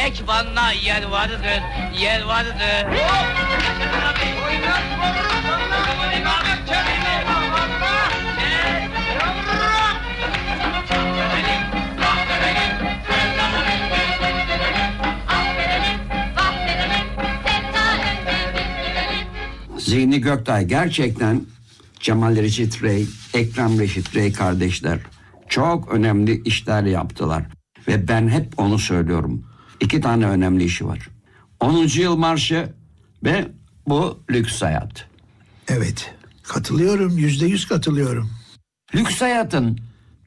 Gerek bana yer vardır, yer vardır. Zihni Göktay gerçekten Cemal Reşit Rey, Ekrem Reşit Rey kardeşler çok önemli işler yaptılar. Ve ben hep onu söylüyorum. 2 tane önemli işi var. 10. Yıl Marşı ve bu Lüks Hayat. Evet, katılıyorum, %100 katılıyorum. Lüks Hayat'ın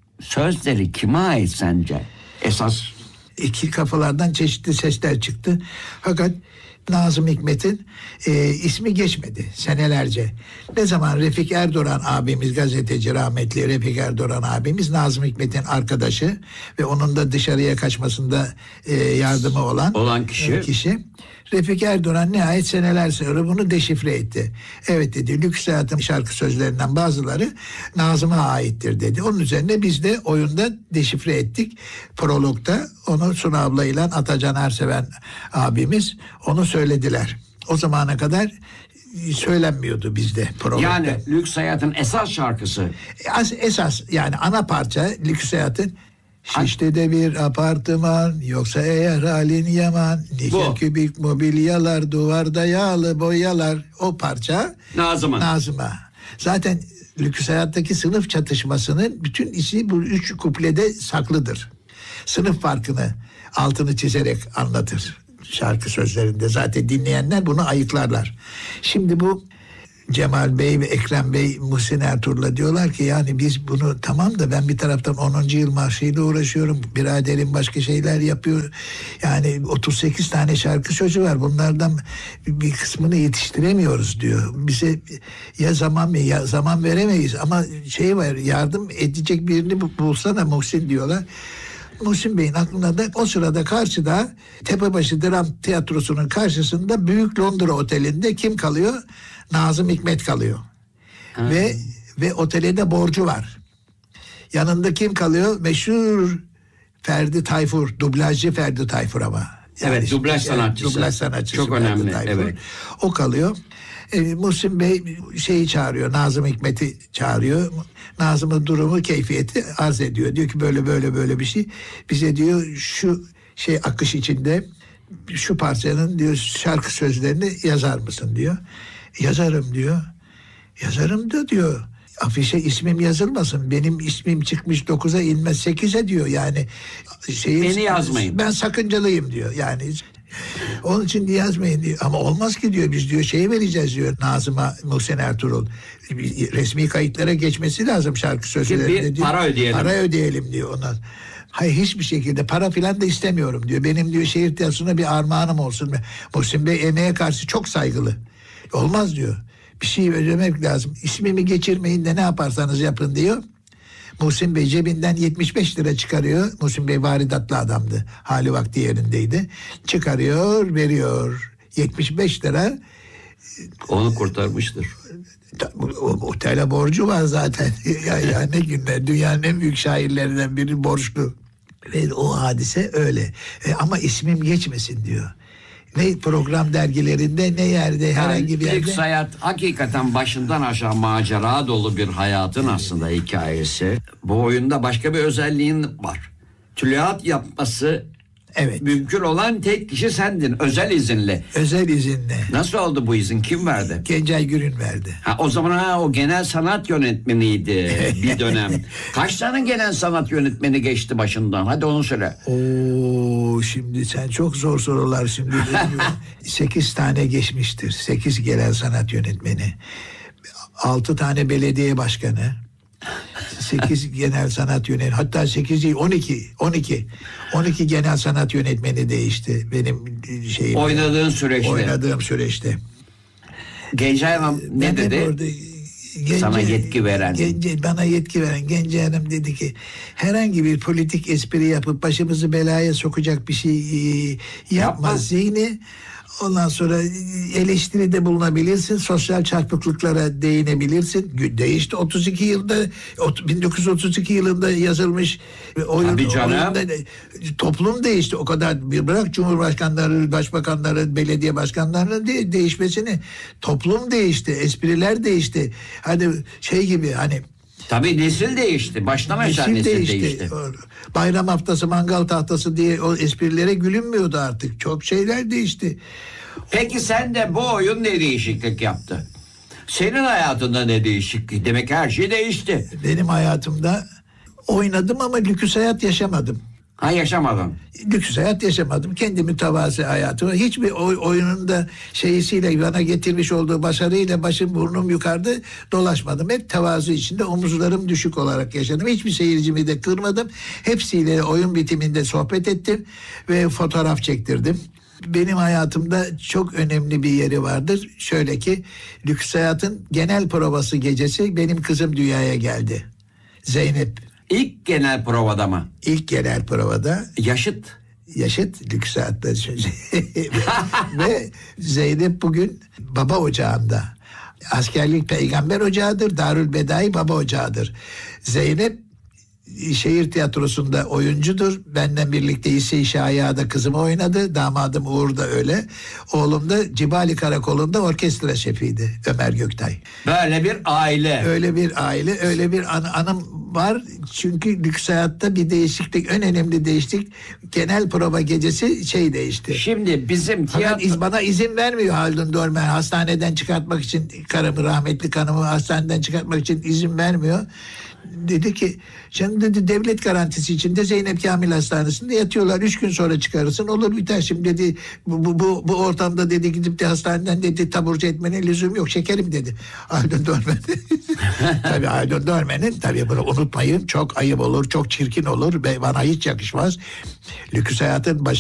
sözleri kime ait sence? Esas İki kafalardan çeşitli sesler çıktı. Fakat Nazım Hikmet'in ismi geçmedi senelerce. Ne zaman Refik Erdoğan abimiz, gazeteci rahmetli Refik Erdoğan abimiz, Nazım Hikmet'in arkadaşı ve onun da dışarıya kaçmasında yardımı olan kişi. Refik Erdoğan nihayet seneler sonra bunu deşifre etti. Evet dedi, Lüks Hayat'ın şarkı sözlerinden bazıları Nazım'a aittir dedi. Onun üzerine biz de oyunda deşifre ettik. Prolog'da onu Suna ablayla Atacan Erseven abimiz onu söylediler. O zamana kadar söylenmiyordu bizde prologda. yani Lüks Hayat'ın esas şarkısı. Esas yani ana parça Lüks Hayat'ın Şişli'de bir apartman, yoksa eğer halin yaman, nice kübik mobilyalar, duvarda yağlı boyalar, o parça Nazım'a. Zaten Lüks Hayat'taki sınıf çatışmasının bütün işi bu 3 kuplede saklıdır. Sınıf farkını altını çizerek anlatır şarkı sözlerinde. Zaten dinleyenler bunu ayıklarlar. Şimdi bu Cemal Bey ve Ekrem Bey Muhsin Ertuğrul'a diyorlar ki yani biz bunu tamam da ben bir taraftan 10. Yıl Marşı'yla uğraşıyorum. Biraderim başka şeyler yapıyor. Yani 38 tane şarkı sözü var. Bunlardan bir kısmını yetiştiremiyoruz diyor. Bize ya zaman veremeyiz ama var, yardım edecek birini bulsana Muhsin diyorlar. Muhsin Bey'in aklına da o sırada karşıda Tepebaşı Dram Tiyatrosu'nun karşısında Büyük Londra Oteli'nde kim kalıyor? Nazım Hikmet kalıyor. Ve otele de borcu var. Yanında kim kalıyor? Meşhur Ferdi Tayfur, dublajcı Ferdi Tayfur ama. Yani evet, dublaj sanatçısı. Çok önemli. Evet. O kalıyor. Muhsin Bey çağırıyor, Nazım Hikmet'i çağırıyor. Nazım'ın durumu, keyfiyeti arz ediyor. Diyor ki böyle bir şey. Bize diyor şu akış içinde şu parçanın diyor şarkı sözlerini yazar mısın diyor. Yazarım diyor. Yazarım da diyor. Afişe ismim yazılmasın. Benim ismim çıkmış 9'a inmez 8'e diyor. Yani beni yazmayın. Ben sakıncalıyım diyor. Yani onun için yazmayın diyor. Ama olmaz ki diyor, biz diyor vereceğiz diyor Nazım'a, Muhsin Ertuğrul. Resmi kayıtlara geçmesi lazım şarkı sözlerinde diyor. Para ödeyelim diyor ona. Hayır, hiçbir şekilde para filan da istemiyorum diyor. Benim diyor şehir tiyatrosuna bir armağanım olsun. Muhsin Bey emeğe karşı çok saygılı. Olmaz diyor. Bir şey ödemek lazım. İsmimi geçirmeyin de ne yaparsanız yapın diyor. Muhsin Bey cebinden 75 lira çıkarıyor. Muhsin Bey varidatlı adamdı. Hali vakti yerindeydi. Çıkarıyor, veriyor. 75 lira. Onu kurtarmıştır. Otele borcu var zaten. ya ne günler. Dünyanın en büyük şairlerinden biri borçlu. Ve o hadise öyle. Ama ismim geçmesin diyor. Ne program dergilerinde ne yerde herhangi bir yerde. Lüks Hayat hakikaten başından aşağı macera dolu bir hayatın aslında hikayesi. Bu oyunda başka bir özelliğin var. Tülyat yapması mümkün olan tek kişi sendin, özel izinle. Özel izinle. Nasıl oldu bu izin? Kim verdi? Gencay Gürün verdi. O zaman o genel sanat yönetmeniydi bir dönem. Kaç tane genel sanat yönetmeni geçti başından? Hadi onu söyle. Şimdi sen çok zor sorular şimdi. 8 tane geçmiştir. 8 genel sanat yönetmeni. 6 tane belediye başkanı. 8 genel sanat yönetmeni, hatta 8 değil 12 genel sanat yönetmeni değişti benim oynadığım süreçte. Gencay Hanım ne dedi? Sana yetki veren. Bana yetki veren Gencay Hanım dedi ki herhangi bir politik espri yapıp başımızı belaya sokacak bir şey yapmaz Zihni. Ondan sonra eleştiride bulunabilirsin. Sosyal çarpıklıklara değinebilirsin. Değişti 32 yılda 1932 yılında yazılmış Tabii canım. oyunda toplum değişti. O kadar bir bırak cumhurbaşkanları, başbakanların, belediye başkanlarının değişmesini. Toplum değişti. Espriler değişti. Hadi şey gibi hani Tabii nesil değişti. Baştan aşağı nesil değişti. Bayram haftası, mangal tahtası diye o esprilere gülünmüyordu artık. Çok şeyler değişti. Peki sen de bu oyun ne değişiklik yaptı? Senin hayatında ne değişiklik? Demek her şey değişti. Benim hayatımda oynadım ama lüküs hayat yaşamadım. Ha, yaşamadın. Lüküs hayat yaşamadım. Kendi mütevazi hayatımı. Hiçbir oyunun da şeysiyle bana getirmiş olduğu başarıyla başım burnum yukarıda dolaşmadım. Hep tevazu içinde omuzlarım düşük olarak yaşadım. Hiçbir seyircimi de kırmadım. Hepsiyle oyun bitiminde sohbet ettim ve fotoğraf çektirdim. Benim hayatımda çok önemli bir yeri vardır. Şöyle ki lüküs hayatın genel provası gecesi benim kızım dünyaya geldi. Zeynep. İlk genel provada mı? İlk genel provada yaşıt lüks hayatta ve Zeynep bugün baba ocağında. Askerlik peygamber ocağıdır, Darül Bedai baba ocağıdır. Zeynep şehir tiyatrosunda oyuncudur. Benden birlikte İse-i Şahia'da kızımı oynadı. Damadım Uğur da öyle. Oğlum da Cibali Karakolu'nda orkestra şefiydi. Ömer Göktay. Böyle bir aile. Öyle bir aile, öyle bir anım var. Çünkü lüks hayatta bir değişiklik, en önemli değişiklik genel prova gecesi değişti. Şimdi bizim Fakat bana izin vermiyor Haldun Dormen hastaneden çıkartmak için, karımı, rahmetli karımı hastaneden çıkartmak için izin vermiyor. Dedi ki canım dedi devlet garantisi içinde Zeynep Kamil Hastanesi'nde yatıyorlar. 3 gün sonra çıkarırsın olur biter. Şimdi dedi bu ortamda dedi gidip de hastaneden dedi taburcu etmenin lüzum yok şekerim dedi. Haldun Dormen. Tabii Haldun Dormen'in tabii bunu unutmayın çok ayıp olur çok çirkin olur ve bana hiç yakışmaz. Lüküs hayatın